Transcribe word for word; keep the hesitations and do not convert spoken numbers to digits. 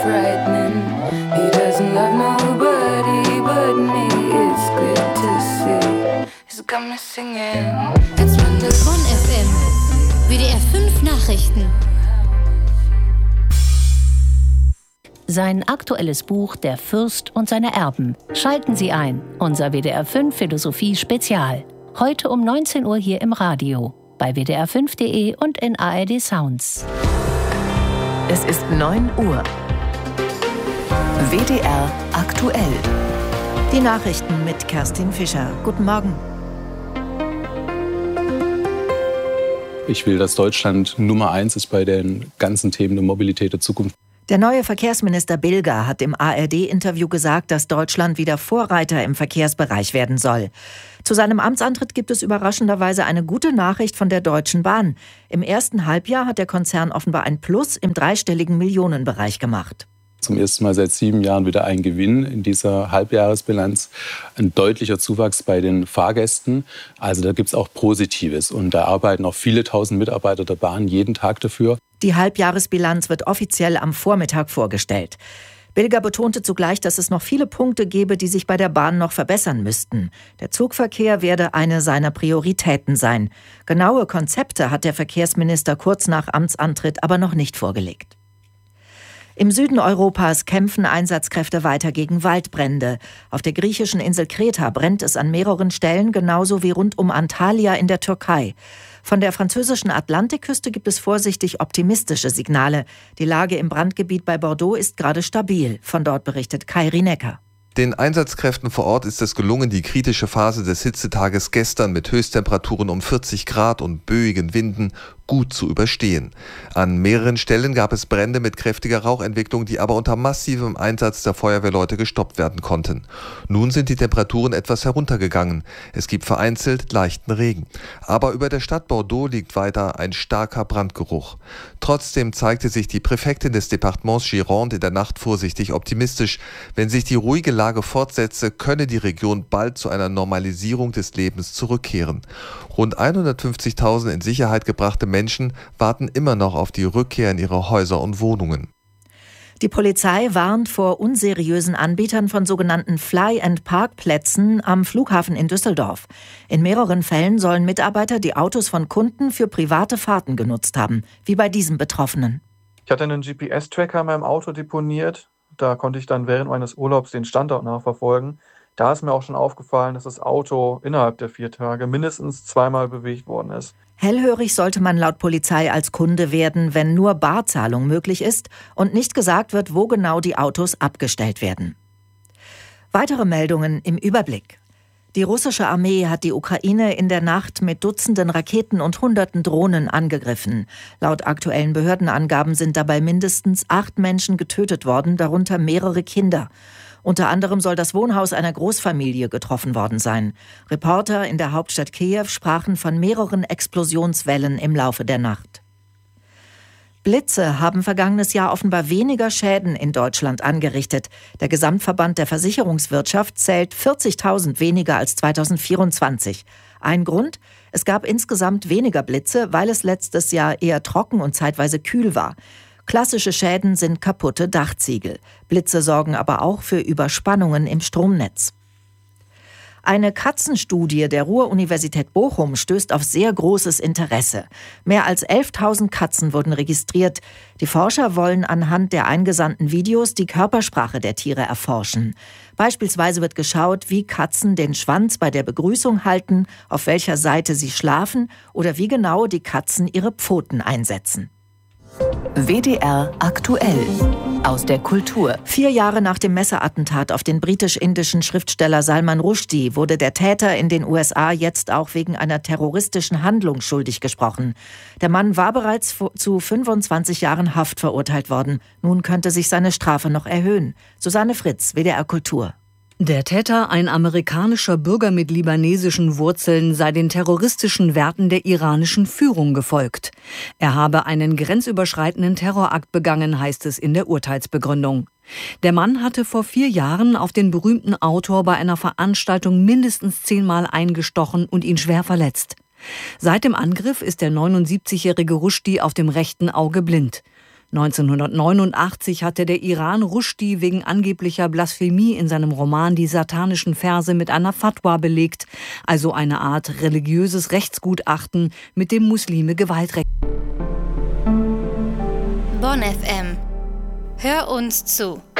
Frightening. He doesn't love nobody but me. It's good to see. He's got me singing. It's when the Bonn F M. W D R fünf Nachrichten. Sein aktuelles Buch Der Fürst und seine Erben. Schalten Sie ein. Unser W D R fünf Philosophie Spezial. Heute um neunzehn Uhr hier im Radio. Bei w d r fünf punkt d e und in A R D Sounds. Es ist neun Uhr. W D R aktuell. Die Nachrichten mit Kerstin Fischer. Guten Morgen. Ich will, dass Deutschland Nummer eins ist bei den ganzen Themen der Mobilität der Zukunft. Der neue Verkehrsminister Bilger hat im A R D-Interview gesagt, dass Deutschland wieder Vorreiter im Verkehrsbereich werden soll. Zu seinem Amtsantritt gibt es überraschenderweise eine gute Nachricht von der Deutschen Bahn. Im ersten Halbjahr hat der Konzern offenbar ein Plus im dreistelligen Millionenbereich gemacht. Zum ersten Mal seit sieben Jahren wieder ein Gewinn in dieser Halbjahresbilanz. Ein deutlicher Zuwachs bei den Fahrgästen. Also da gibt es auch Positives. Und da arbeiten auch viele tausend Mitarbeiter der Bahn jeden Tag dafür. Die Halbjahresbilanz wird offiziell am Vormittag vorgestellt. Bilger betonte zugleich, dass es noch viele Punkte gebe, die sich bei der Bahn noch verbessern müssten. Der Zugverkehr werde eine seiner Prioritäten sein. Genaue Konzepte hat der Verkehrsminister kurz nach Amtsantritt aber noch nicht vorgelegt. Im Süden Europas kämpfen Einsatzkräfte weiter gegen Waldbrände. Auf der griechischen Insel Kreta brennt es an mehreren Stellen, genauso wie rund um Antalya in der Türkei. Von der französischen Atlantikküste gibt es vorsichtig optimistische Signale. Die Lage im Brandgebiet bei Bordeaux ist gerade stabil. Von dort berichtet Kai Rinecker. Den Einsatzkräften vor Ort ist es gelungen, die kritische Phase des Hitzetages gestern mit Höchsttemperaturen um vierzig Grad und böigen Winden gut zu überstehen. An mehreren Stellen gab es Brände mit kräftiger Rauchentwicklung, die aber unter massivem Einsatz der Feuerwehrleute gestoppt werden konnten. Nun sind die Temperaturen etwas heruntergegangen. Es gibt vereinzelt leichten Regen. Aber über der Stadt Bordeaux liegt weiter ein starker Brandgeruch. Trotzdem zeigte sich die Präfektin des Departements Gironde in der Nacht vorsichtig optimistisch. Wenn sich die ruhige Lage fortsetze, könne die Region bald zu einer Normalisierung des Lebens zurückkehren. Rund hundertfünfzigtausend in Sicherheit gebrachte Menschen warten immer noch auf die Rückkehr in ihre Häuser und Wohnungen. Die Polizei warnt vor unseriösen Anbietern von sogenannten Fly-and-Park-Plätzen am Flughafen in Düsseldorf. In mehreren Fällen sollen Mitarbeiter die Autos von Kunden für private Fahrten genutzt haben, wie bei diesem Betroffenen. Ich hatte einen G P S-Tracker in meinem Auto deponiert. Da konnte ich dann während meines Urlaubs den Standort nachverfolgen. Da ist mir auch schon aufgefallen, dass das Auto innerhalb der vier Tage mindestens zweimal bewegt worden ist. Hellhörig sollte man laut Polizei als Kunde werden, wenn nur Barzahlung möglich ist und nicht gesagt wird, wo genau die Autos abgestellt werden. Weitere Meldungen im Überblick. Die russische Armee hat die Ukraine in der Nacht mit Dutzenden Raketen und Hunderten Drohnen angegriffen. Laut aktuellen Behördenangaben sind dabei mindestens acht Menschen getötet worden, darunter mehrere Kinder. Unter anderem soll das Wohnhaus einer Großfamilie getroffen worden sein. Reporter in der Hauptstadt Kiew sprachen von mehreren Explosionswellen im Laufe der Nacht. Blitze haben vergangenes Jahr offenbar weniger Schäden in Deutschland angerichtet. Der Gesamtverband der Versicherungswirtschaft zählt vierzigtausend weniger als zweitausendvierundzwanzig. Ein Grund? Es gab insgesamt weniger Blitze, weil es letztes Jahr eher trocken und zeitweise kühl war. Klassische Schäden sind kaputte Dachziegel. Blitze sorgen aber auch für Überspannungen im Stromnetz. Eine Katzenstudie der Ruhr-Universität Bochum stößt auf sehr großes Interesse. Mehr als elftausend Katzen wurden registriert. Die Forscher wollen anhand der eingesandten Videos die Körpersprache der Tiere erforschen. Beispielsweise wird geschaut, wie Katzen den Schwanz bei der Begrüßung halten, auf welcher Seite sie schlafen oder wie genau die Katzen ihre Pfoten einsetzen. W D R aktuell. Aus der Kultur. Vier Jahre nach dem Messerattentat auf den britisch-indischen Schriftsteller Salman Rushdie wurde der Täter in den U S A jetzt auch wegen einer terroristischen Handlung schuldig gesprochen. Der Mann war bereits zu fünfundzwanzig Jahren Haft verurteilt worden. Nun könnte sich seine Strafe noch erhöhen. Susanne Fritz, W D R Kultur. Der Täter, ein amerikanischer Bürger mit libanesischen Wurzeln, sei den terroristischen Werten der iranischen Führung gefolgt. Er habe einen grenzüberschreitenden Terrorakt begangen, heißt es in der Urteilsbegründung. Der Mann hatte vor vier Jahren auf den berühmten Autor bei einer Veranstaltung mindestens zehnmal eingestochen und ihn schwer verletzt. Seit dem Angriff ist der neunundsiebzigjährige Rushdie auf dem rechten Auge blind. neunzehnhundertneunundachtzig hatte der Iran Rushdie wegen angeblicher Blasphemie in seinem Roman die satanischen Verse mit einer Fatwa belegt, also eine Art religiöses Rechtsgutachten, mit dem Muslime Gewalt. Bonn F M. Hör uns zu.